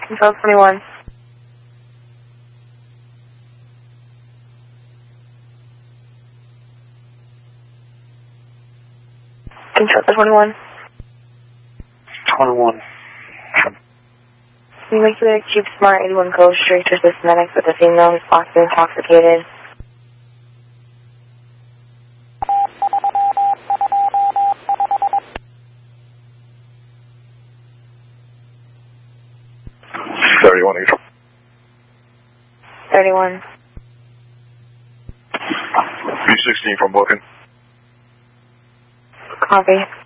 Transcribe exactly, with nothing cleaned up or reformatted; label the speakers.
Speaker 1: Control twenty-one. Control twenty-one.
Speaker 2: twenty-one.
Speaker 1: Can you make sure that Cube Smart eighty-one Ghost Street to assist medics with the female who's possibly intoxicated?
Speaker 2: thirty-one, April.
Speaker 1: thirty-one.
Speaker 2: B sixteen from booking.
Speaker 1: Copy.